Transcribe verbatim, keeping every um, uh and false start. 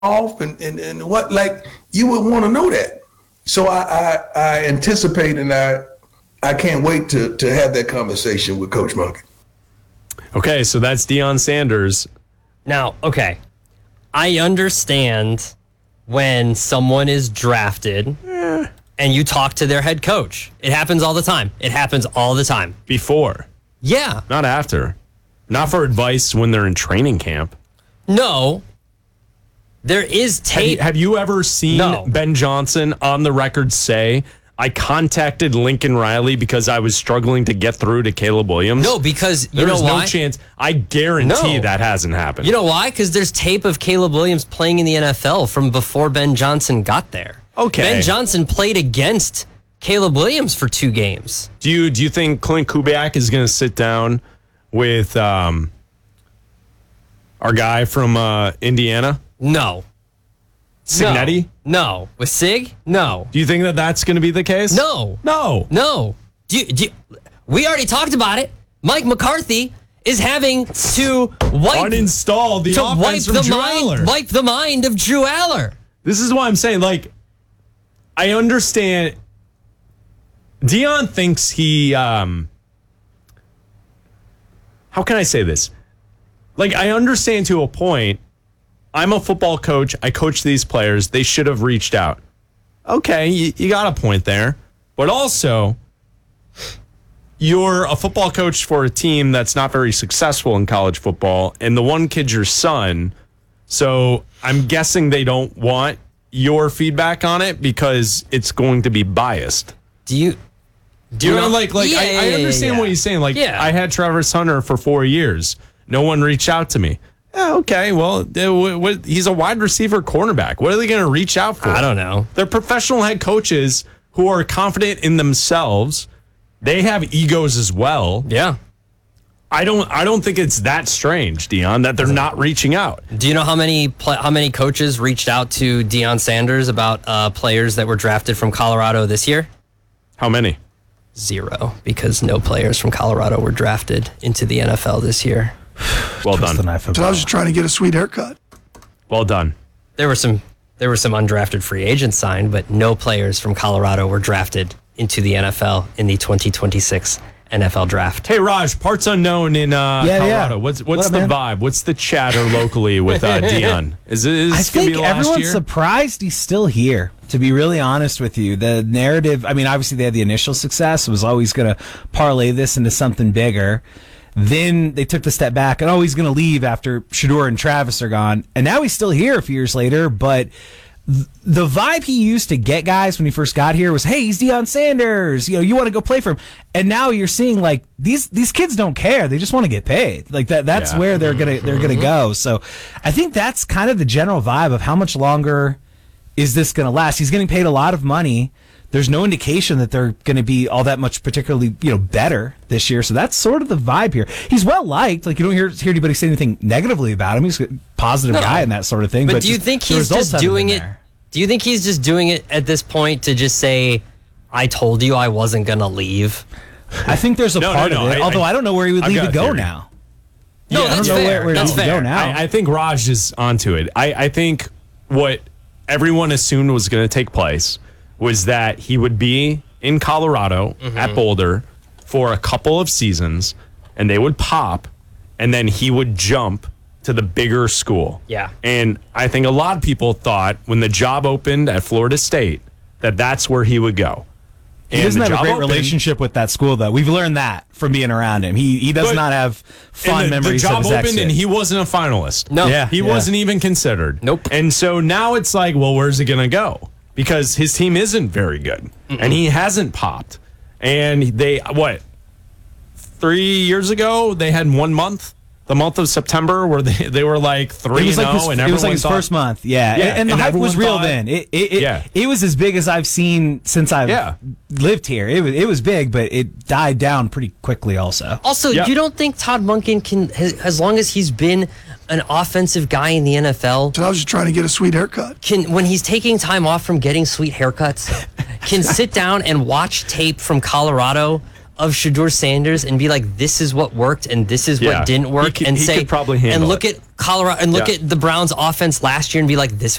off and, and, and what, like, you would want to know that. So I, I, I anticipate and I I can't wait to, to have that conversation with Coach Monkey. Okay, so that's Deion Sanders. Now, okay, I understand when someone is drafted eh. and you talk to their head coach. It happens all the time. It happens all the time. Before. Yeah. Not after. Not for advice when they're in training camp. No. There is tape. Have you, have you ever seen no. Ben Johnson on the record say, I contacted Lincoln Riley because I was struggling to get through to Caleb Williams? No, because you There's know no why? chance. I guarantee no. that hasn't happened. You know why? Because there's tape of Caleb Williams playing in the N F L from before Ben Johnson got there. Okay. Ben Johnson played against Caleb Williams for two games. Do you do you think Clint Kubiak is going to sit down with um, our guy from uh, Indiana? No. Signetti? No. no. With Sig? No. Do you think that that's going to be the case? No. No. No. Do you, do you, we already talked about it. Mike McCarthy is having to wipe uninstall the to offense wipe from the Drew mind, Aller. wipe the mind of Drew Aller. This is why I'm saying, like, I understand. Deion thinks he, um, how can I say this? Like, I understand to a point. I'm a football coach. I coach these players. They should have reached out. Okay, you, you got a point there. But also, you're a football coach for a team that's not very successful in college football, and the one kid's your son. So I'm guessing they don't want your feedback on it because it's going to be biased. Do you... Do you know, like, like yeah, I, yeah, I understand yeah, yeah. what he's saying. Like, yeah. I had Travis Hunter for four years. No one reached out to me. Yeah, okay, well, what, what, he's a wide receiver cornerback. What are they going to reach out for? I don't know. They're professional head coaches who are confident in themselves. They have egos as well. Yeah. I don't. I don't think it's that strange, Deion, that they're not reaching out. Do you know how many pl- how many coaches reached out to Deion Sanders about uh, players that were drafted from Colorado this year? How many? Zero, because no players from Colorado were drafted into the N F L this year. Well done. So I was just trying to get a sweet haircut. Well done. There were some there were some undrafted free agents signed, but no players from Colorado were drafted into the N F L in the twenty twenty-six N F L draft. Hey, Raj, parts unknown in uh, Yeah, Colorado. yeah. What's what's What the up, vibe? What's the chatter locally with uh, Deion? Is it is I this gonna think be last everyone's year? surprised he's still here, to be really honest with you. The narrative, I mean, obviously they had the initial success. It was always going to parlay this into something bigger. Then they took the step back, and oh, he's going to leave after Shedeur and Travis are gone. And now he's still here a few years later, but th- the vibe he used to get guys when he first got here was, hey, he's Deion Sanders. You know, you want to go play for him. And now you're seeing, like, these these kids don't care. They just want to get paid. Like, that. that's Yeah. where they're going to they're gonna go. So I think that's kind of the general vibe of how much longer is this going to last. He's getting paid a lot of money. There's no indication that they're going to be all that much particularly, you know, better this year. So that's sort of the vibe here. He's well liked. Like, you don't hear hear anybody say anything negatively about him. He's a positive No. guy and that sort of thing. But, But, do you just think the he's results just haven't doing been it? there. Do you think he's just doing it at this point to just say, I told you I wasn't going to leave? I think there's a No, no, part no, of it. I- although I- I, don't know where he would I've leave got to a go theory. now. No, Yeah, I that's don't know fair. where- where that's he would fair. go now. I, I think Raj is onto it. I, I think what everyone assumed was going to take place was that he would be in Colorado Mm-hmm. at Boulder for a couple of seasons, and they would pop, and then he would jump to the bigger school. Yeah. And I think a lot of people thought when the job opened at Florida State that that's where he would go. He And doesn't the have a job great opened, relationship with that school, though. We've learned that from being around him. He he does But- not have fond and the, memories the job of his opened exit. and he wasn't a finalist. No. Yeah. He wasn't even considered. Nope. And so now it's like, well, where's he going to go? Because his team isn't very good. Mm-mm. And he hasn't popped. And they, what, three years ago, they had one month, the month of September, where they, they were like three It was and like his, oh, and it was like everyone his thought- first month, yeah. Yeah, and, and the and hype was everyone real thought- then. It it, it, Yeah. it was as big as I've seen since I've Yeah. lived here. It was it was big, but it died down pretty quickly. Also, Also, Yep. you don't think Todd Monken can, has- as long as he's been an offensive guy in the N F L, So I was just trying to get a sweet haircut. can when he's taking time off from getting sweet haircuts, can sit down and watch tape from Colorado of Shedeur Sanders and be like, this is what worked and this is Yeah. what didn't He work, could- and he say, could probably and handle look it. at Colorado and look Yeah. at the Browns offense last year and be like, this